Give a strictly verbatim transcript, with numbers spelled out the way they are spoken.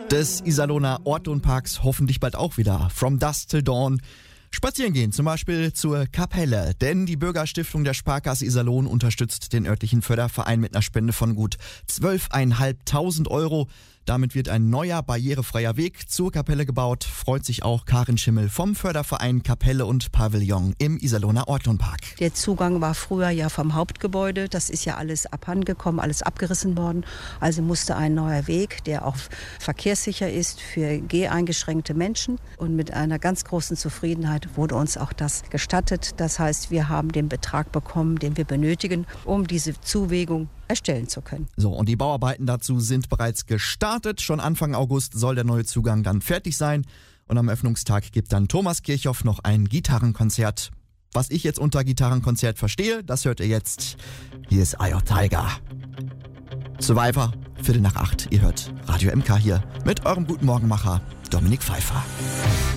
des Iserlohner Ortonparks hoffentlich bald auch wieder. From Dusk till Dawn. Spazieren gehen, zum Beispiel zur Kapelle, denn die Bürgerstiftung der Sparkasse Iserlohn unterstützt den örtlichen Förderverein mit einer Spende von gut zwölftausendfünfhundert Euro. Damit wird ein neuer, barrierefreier Weg zur Kapelle gebaut, freut sich auch Karin Schimmel vom Förderverein Kapelle und Pavillon im Iserlohner Ortonpark. Der Zugang war früher ja vom Hauptgebäude, das ist ja alles abhandengekommen, alles abgerissen worden. Also musste ein neuer Weg, der auch verkehrssicher ist für geheingeschränkte Menschen. Und mit einer ganz großen Zufriedenheit wurde uns auch das gestattet. Das heißt, wir haben den Betrag bekommen, den wir benötigen, um diese Zuwegung erstellen zu können. So, und die Bauarbeiten dazu sind bereits gestartet. Schon Anfang August soll der neue Zugang dann fertig sein. Und am Öffnungstag gibt dann Thomas Kirchhoff noch ein Gitarrenkonzert. Was ich jetzt unter Gitarrenkonzert verstehe, das hört ihr jetzt. Hier ist Eye of Tiger. Survivor, Viertel nach acht. Ihr hört Radio M K hier mit eurem guten Morgenmacher Dominik Pfeiffer.